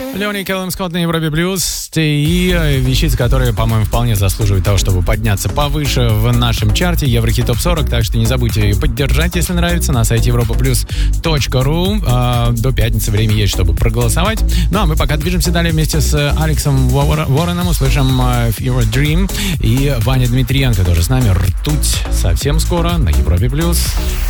Леони Кэллум Скотт на Европе Плюс. И вещицы, которые, по-моему, вполне заслуживают того, чтобы подняться повыше в нашем чарте Еврохит Топ 40. Так что не забудьте ее поддержать, если нравится, на сайте europaplus.ru. До пятницы время есть, чтобы проголосовать. Ну а мы пока движемся далее вместе с Алексом Вороном. Услышим Your Dream. И Ваня Дмитриенко тоже с нами. Ртуть совсем скоро на Европе Плюс.